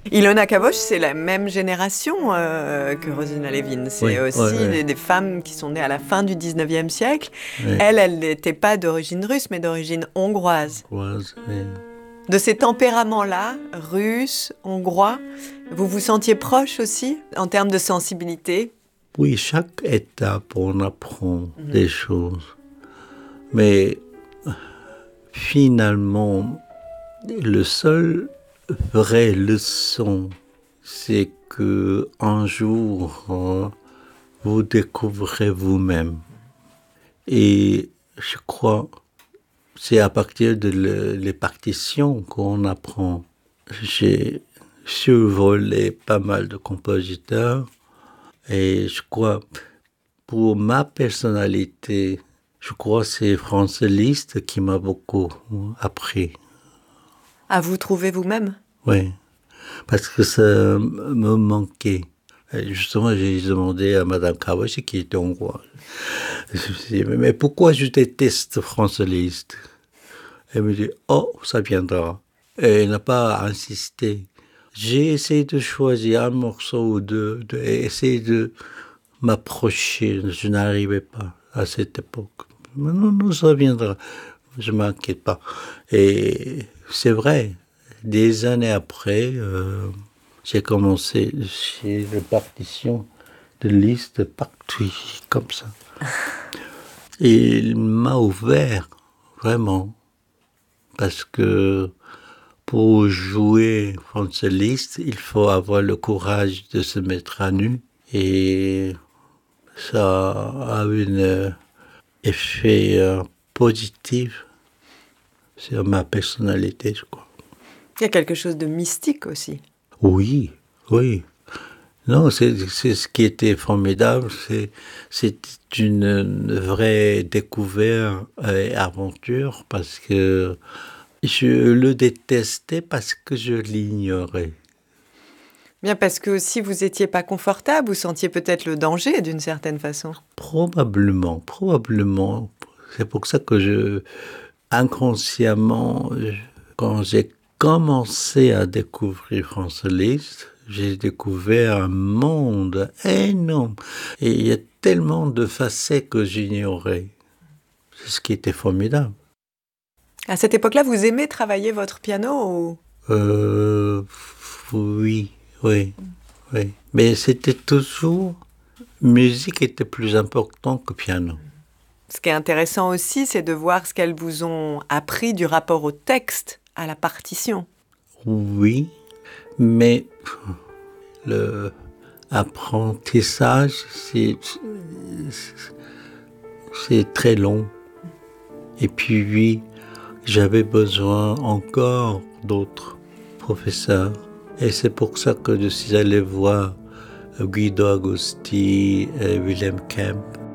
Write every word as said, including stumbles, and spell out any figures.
Ilona Cabot, c'est la même génération euh, que Rosina Levin. C'est oui, aussi ouais, ouais. Des, des femmes qui sont nées à la fin du dix-neuvième siècle. Ouais. Elle, elle n'était pas d'origine russe, mais d'origine hongroise. Hongroise, oui. De ces tempéraments-là, russes, hongrois, vous vous sentiez proche aussi en termes de sensibilité? Oui, chaque étape, on apprend mmh. des choses. Mais finalement, le seul vraie leçon, c'est que un jour, euh, vous découvrez vous-même. Et je crois, c'est à partir de le, les partitions qu'on apprend. J'ai survolé pas mal de compositeurs et je crois, pour ma personnalité, je crois que c'est Franz Liszt qui m'a beaucoup appris. À vous trouver vous-même? Oui, parce que ça me manquait. Et justement, j'ai demandé à Madame Kawashi, qui était hongroise. Je me suis dit, mais pourquoi je déteste Franz Liszt? Elle me dit, oh, ça viendra. Et elle n'a pas insisté. J'ai essayé de choisir un morceau ou deux, de, essayer de m'approcher. Je n'arrivais pas à cette époque. Mais non, non, ça viendra. Je ne m'inquiète pas. Et c'est vrai, des années après, euh, j'ai commencé chez les partitions de Liszt partout, comme ça. Et il m'a ouvert, vraiment. Parce que pour jouer Franz Liszt, il faut avoir le courage de se mettre à nu. Et ça a un effet euh, positif sur ma personnalité, je crois. Il y a quelque chose de mystique aussi. Oui, oui. Non, c'est, c'est ce qui était formidable. C'est, c'est une, une vraie découverte et aventure parce que je le détestais parce que je l'ignorais. Bien parce que si vous n'étiez pas confortable, vous sentiez peut-être le danger d'une certaine façon. Probablement, probablement. C'est pour ça que je, inconsciemment, je, quand j'ai commencé à découvrir Franz Liszt, j'ai découvert un monde énorme. Et il y a tellement de facettes que j'ignorais. C'est ce qui était formidable. À cette époque-là, vous aimez travailler votre piano ou... euh, Oui, oui, oui. Mais c'était toujours... Musique était plus important que piano. Ce qui est intéressant aussi, c'est de voir ce qu'elles vous ont appris du rapport au texte, à la partition. Oui, mais le apprentissage, c'est, c'est très long. Et puis, oui, j'avais besoin encore d'autres professeurs. Et c'est pour ça que je suis allé voir Guido Agosti et Wilhelm Kempff.